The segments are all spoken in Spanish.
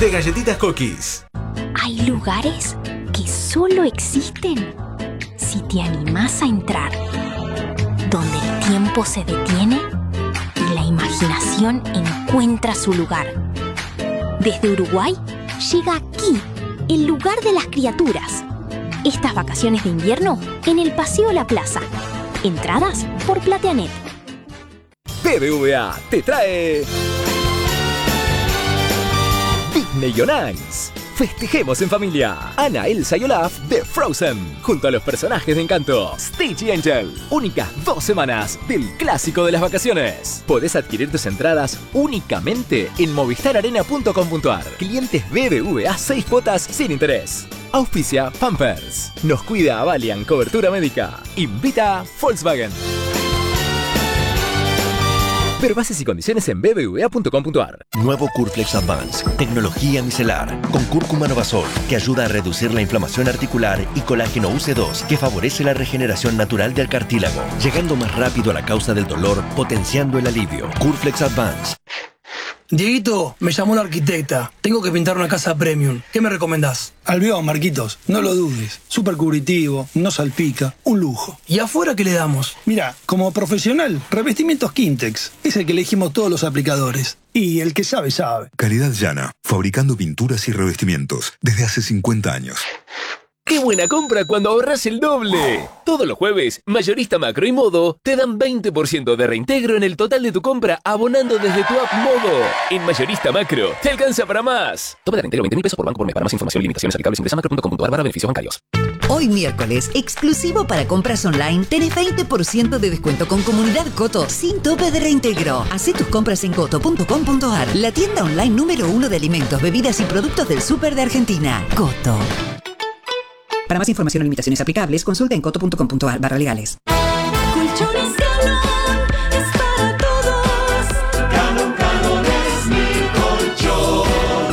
de galletitas Cookies. Hay lugares que solo existen si te animás a entrar, donde el tiempo se detiene y la imaginación encuentra su lugar. Desde Uruguay llega aquí, el lugar de las criaturas. Estas vacaciones de invierno en el Paseo La Plaza. Entradas por Plateanet. BBVA te trae Disney on Ice. Festejemos en familia. Anna, Elsa y Olaf de Frozen, junto a los personajes de Encanto, Stitch y Angel. Únicas 2 semanas del clásico de las vacaciones. Podés adquirir tus entradas únicamente en movistararena.com.ar. Clientes BBVA 6 cuotas sin interés. Auspicia Pampers. Nos cuida Avalian Cobertura Médica. Invita Volkswagen. Ver bases y condiciones en bbva.com.ar. Nuevo Curflex Advance, tecnología micelar, con cúrcuma novasol, que ayuda a reducir la inflamación articular, y colágeno UC2, que favorece la regeneración natural del cartílago, llegando más rápido a la causa del dolor, potenciando el alivio. Curflex Advance. Dieguito, me llamó la arquitecta. Tengo que pintar una casa premium. ¿Qué me recomendás? Albión, Marquitos, no lo dudes. Súper cubritivo, no salpica, un lujo. ¿Y afuera qué le damos? Mira, como profesional, revestimientos Quintex. Es el que elegimos todos los aplicadores. Y el que sabe, sabe. Calidad llana, fabricando pinturas y revestimientos desde hace 50 años. ¡Qué buena compra cuando ahorras el doble! Todos los jueves, Mayorista Macro y Modo te dan 20% de reintegro en el total de tu compra abonando desde tu app Modo. En Mayorista Macro, te alcanza para más. Toma de reintegro 20.000 pesos por banco por mes. Para más información y limitaciones aplicables ingresa macro.com.ar/beneficios bancarios. Hoy miércoles, exclusivo para compras online, tenés 20% de descuento con Comunidad Coto sin tope de reintegro. Hacé tus compras en coto.com.ar, la tienda online número 1 de alimentos, bebidas y productos del súper de Argentina. Coto. Para más información o limitaciones aplicables, consulta en coto.com.ar/legales. Colchones Galón es para todos. Galón es mi colchón.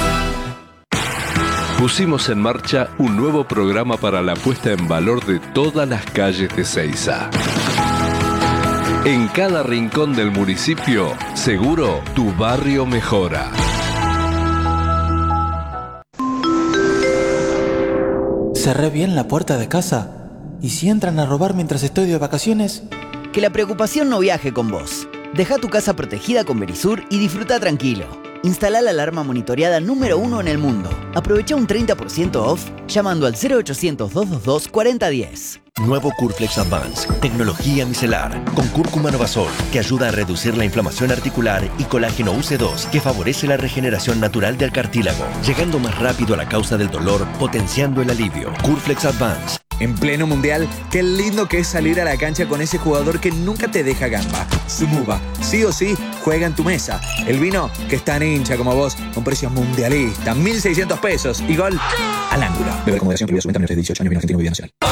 Pusimos en marcha un nuevo programa para la puesta en valor de todas las calles de Seiza. En cada rincón del municipio, seguro tu barrio mejora. Cerré bien la puerta de casa. ¿Y si entran a robar mientras estoy de vacaciones? Que la preocupación no viaje con vos. Deja tu casa protegida con Verisur y disfruta tranquilo. Instala la alarma monitoreada número 1 en el mundo. Aprovecha un 30% off llamando al 0800-222-4010. Nuevo Curflex Advance, tecnología micelar, con cúrcuma novasol, que ayuda a reducir la inflamación articular, y colágeno UC2, que favorece la regeneración natural del cartílago, llegando más rápido a la causa del dolor, potenciando el alivio. Curflex Advance. En pleno mundial, qué lindo que es salir a la cancha con ese jugador que nunca te deja gamba. Sumuba, sí o sí, juega en tu mesa. El vino que es tan hincha como vos, con precios mundialistas, 1.600 pesos y gol al ángulo. Beber con moderación, prohibida su venta a menores de 18 años, vino argentino, bebida nacional.